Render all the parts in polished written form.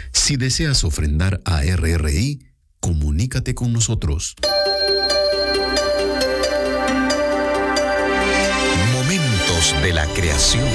Si deseas ofrendar a RRI, comunícate con nosotros. Momentos de la creación.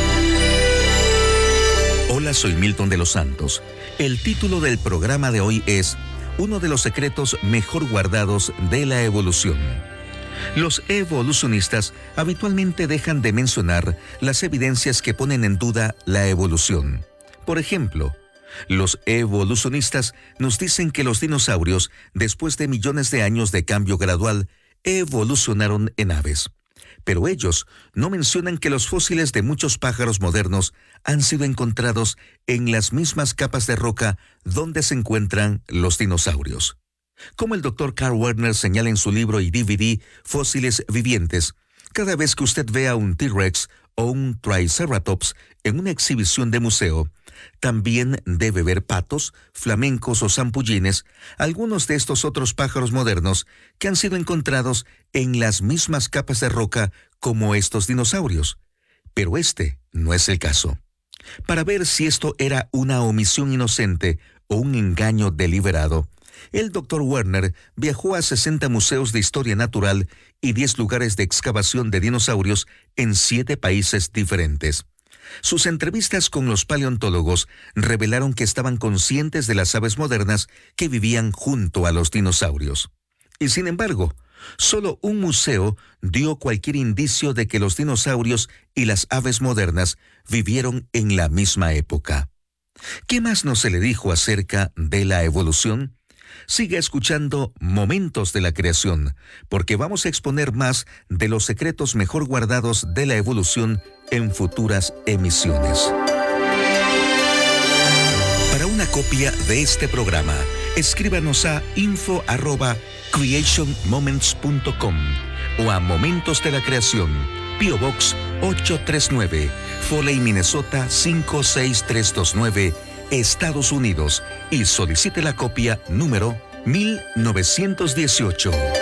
Hola, soy Milton de los Santos. El título del programa de hoy es Uno de los secretos mejor guardados de la evolución. Los evolucionistas habitualmente dejan de mencionar las evidencias que ponen en duda la evolución. Por ejemplo, los evolucionistas nos dicen que los dinosaurios, después de millones de años de cambio gradual, evolucionaron en aves. Pero ellos no mencionan que los fósiles de muchos pájaros modernos han sido encontrados en las mismas capas de roca donde se encuentran los dinosaurios. Como el Dr. Carl Werner señala en su libro y DVD Fósiles Vivientes, cada vez que usted vea un T-Rex o un Triceratops en una exhibición de museo, también debe ver patos, flamencos o zampullines, algunos de estos otros pájaros modernos que han sido encontrados en las mismas capas de roca como estos dinosaurios. Pero este no es el caso. Para ver si esto era una omisión inocente o un engaño deliberado, el Dr. Werner viajó a 60 museos de historia natural y 10 lugares de excavación de dinosaurios en 7 países diferentes. Sus entrevistas con los paleontólogos revelaron que estaban conscientes de las aves modernas que vivían junto a los dinosaurios. Y sin embargo, solo un museo dio cualquier indicio de que los dinosaurios y las aves modernas vivieron en la misma época. ¿Qué más no se le dijo acerca de la evolución? Siga escuchando Momentos de la Creación, porque vamos a exponer más de los secretos mejor guardados de la evolución en futuras emisiones. Para una copia de este programa, escríbanos a info@creationmoments.com o a Momentos de la Creación, P.O. Box 839, Foley, Minnesota 56329, Estados Unidos, y solicite la copia número 1918.